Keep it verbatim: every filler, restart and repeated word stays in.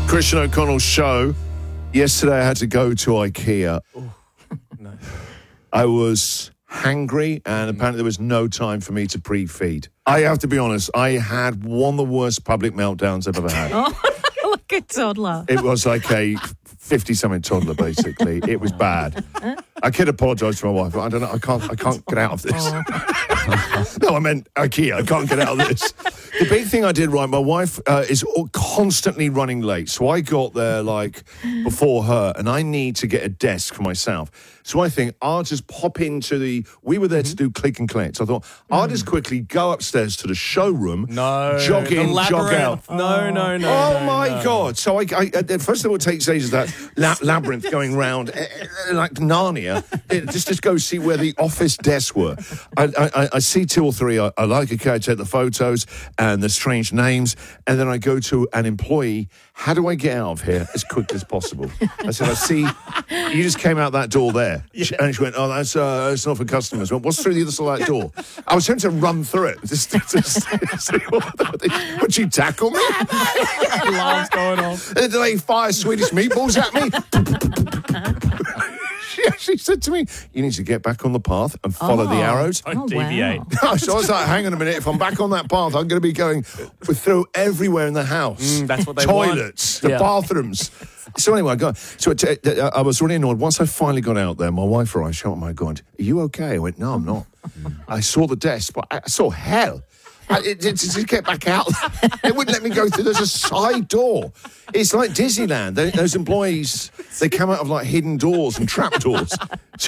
Christian O'Connell's show. Yesterday I had to go to IKEA. Oh, no. I was hangry and apparently there was no time for me to pre-feed. I have to be honest, I had one of the worst public meltdowns I've ever had. Oh, like a toddler. It was like a fifty-something toddler, basically. It was bad. I could apologise to my wife, but I don't know. I can't. I can't get out of this. No, I meant IKEA. I can't get out of this. The big thing I did right, my wife uh, is all constantly running late, so I got there like before her, and I need to get a desk for myself. So I think I'll just pop into the. We were there to do click and collect. So I thought I'll just quickly go upstairs to the showroom, No. jog the in, jog labyrinth. out. No, no, no. Oh no, my no. God! So I, I uh, first of all, it takes ages that la- labyrinth going round uh, uh, like Narnia. It, just just go see where the office desks were. I, I, I see two or three. I, I like it. I take the photos and the strange names, and then I go to an employee. How do I get out of here as quickly as possible? I said, I see you just came out that door there, yeah. And she went, oh, that's uh, that's not for customers. I went, what's through the other side of that door? I was tempted to run through it. Just, just, just, would you tackle me? Alarms going off. Did they fire Swedish meatballs at me? She actually said to me, you need to get back on the path and follow Oh. the arrows. Don't Oh, deviate. wow. So I was like, hang on a minute, if I'm back on that path, I'm going to be going through everywhere in the house. Mm, that's what they want. Toilets, the Yeah. bathrooms. So anyway, I got. So it, uh, I was really annoyed. Once I finally got out there, my wife arrived. She went, oh my God, are you okay? I went, no, I'm not. I saw the desk, but I saw hell. I, it, it, just get back out. It wouldn't let me go through. There's a side door. It's like Disneyland. They, those employees, they come out of like hidden doors and trap doors.